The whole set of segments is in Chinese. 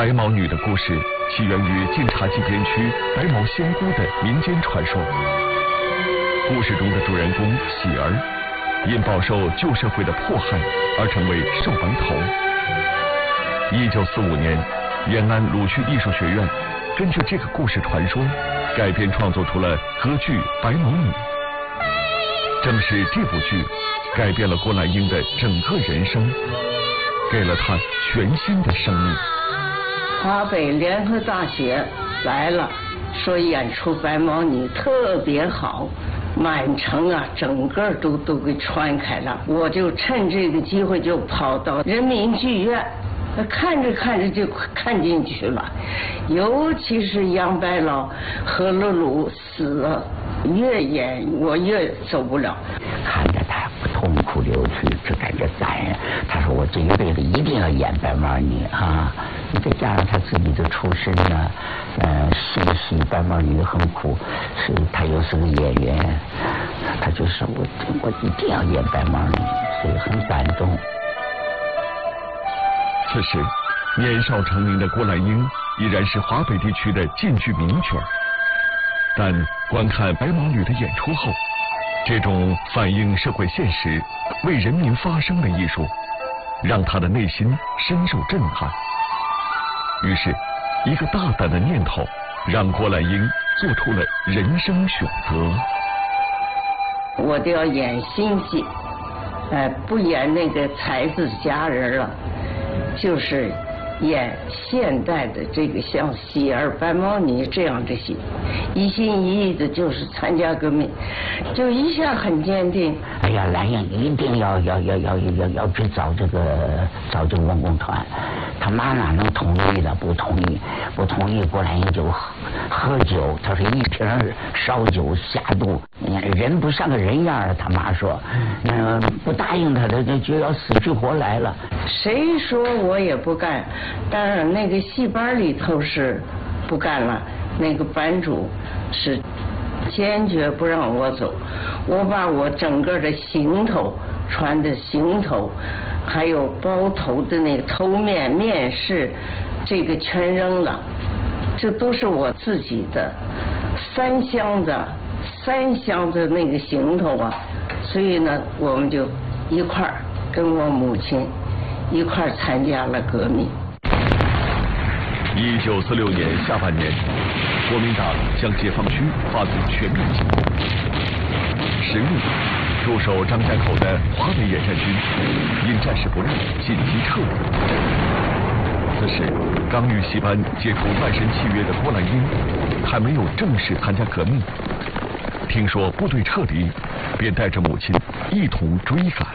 白毛女的故事起源于晋察冀边区白毛仙姑的民间传说。故事中的主人公喜儿，因饱受旧社会的迫害而成为瘦白头。1945年，延安鲁迅艺术学院根据这个故事传说，改编创作出了歌剧《白毛女》。正是这部剧改变了郭兰英的整个人生，给了她全新的生命。 华北联合大学来了，说演出《白毛女》特别好，满城啊，整个都给传开了。我就趁这个机会就跑到人民剧院，看着看着就看进去了。尤其是杨白劳、何乐鲁死了，越演我越受不了。 看着他痛哭流涕，只感觉感人。他说我这一辈子一定要演白毛女啊！再加上他自己的出身呢，戏白毛女很苦，是他又是个演员，他就说我一定要演白毛女，所以很感动。 此时，年少成名的郭兰英依然是华北地区的晋剧名角，但观看白毛女的演出后，这种反映社会现实、为人民发声的艺术，让他的内心深受震撼。于是，一个大胆的念头让郭兰英做出了人生选择。 我都要演新戏，不演那个才子佳人了，就是演现代的这个像喜儿、白毛女这样的戏，一心一意的就是参加革命，就一下很坚定。 哎呀，兰英一定要去找这个文工团，他妈哪能同意的？不同意，郭兰英就喝酒，他说一瓶烧酒下肚，人不像个人样，他妈说，不答应他的就要死去活来了。 谁说我也不干？当然那个戏班里头是不干了，那个班主是坚决不让我走。我把我整个的行头穿的行头，还有包头的那个头面面饰，这个全扔了，这都是我自己的三箱子那个行头啊。所以呢，我们就一块儿跟我母亲一块儿参加了革命。 1946年下半年，国民党向解放区发动全面进攻。10月，驻守张家口的华北野战军因战事不利，紧急撤离。此时，刚与戏班解除卖身契约的郭兰英还没有正式参加革命，听说部队撤离，便带着母亲一同追赶。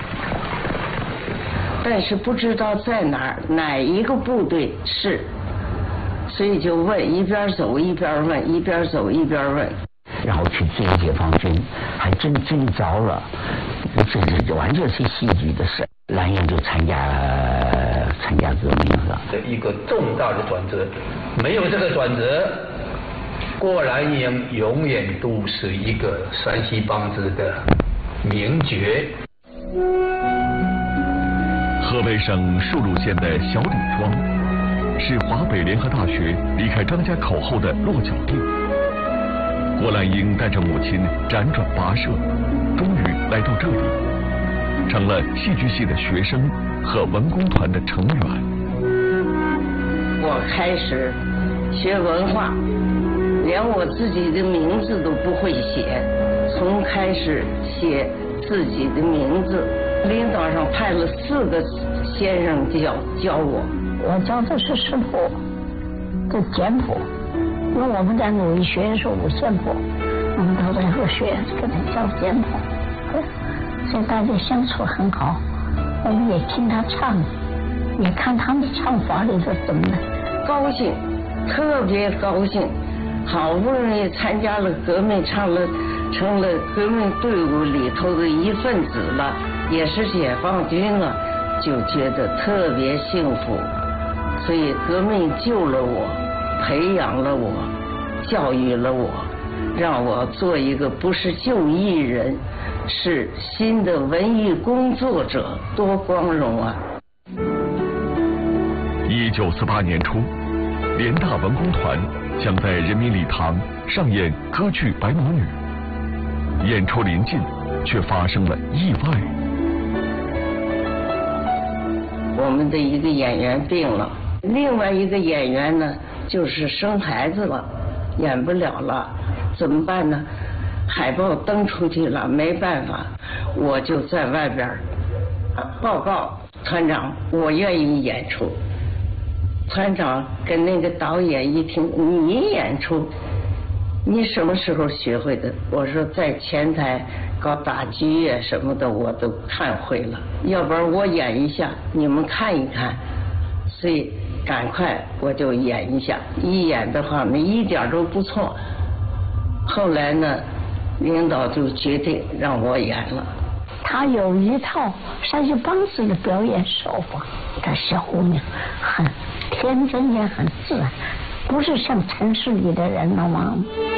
但是不知道在哪一个部队是，所以就问，一边走一边问，一边走一边问。 然后去追解放军，还真追着了，这完全是戏剧的事。兰英就参加革命了， 一个重大的转折。没有这个转折，郭兰英永远都是一个山西梆子的名角。 河北省述鲁县的小李庄，是华北联合大学离开张家口后的落脚地。郭兰英带着母亲辗转跋涉，终于来到这里，成了戏剧系的学生和文工团的成员。 我开始学文化，连我自己的名字都不会写，从开始写自己的名字，领导上派了4个先生教我。 我教的是师谱，这简谱，因为我们在鲁艺学院是五线谱，我们都在学院跟他教简谱，所以大家相处很好。我们也听他唱，也看他们唱法里头怎么的， 高兴，特别高兴。好不容易参加了革命，成了革命队伍里头的一份子了，也是解放军了，就觉得特别幸福。所以革命救了我，培养了我，教育了我，让我做一个不是就艺人，是新的文艺工作者，多光荣啊！ 1948年初， 联大文工团将在人民礼堂上演歌剧《白毛女》，演出临近，却发生了意外。 我们的一个演员病了，另外一个演员呢，就是生孩子了，演不了了，怎么办呢？海报登出去了，没办法，我就在外边报告团长，我愿意演出。团长跟那个导演一听，你演出，你什么时候学会的？我说在前台搞打击乐什么的我都看会了，要不然我演一下，你们看一看。所以赶快我就演一下，一演的话呢一点都不错。后来呢，领导就决定让我演了。 他有一套山西梆子的表演手法，他小姑娘很天真也很自然，不是像城市里的人那么